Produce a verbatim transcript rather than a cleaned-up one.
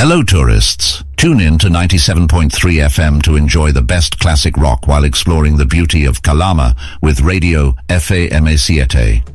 Hello tourists. Tune in to ninety-seven point three F M to enjoy the best classic rock while exploring the beauty of Calama with Radio F A M A siete.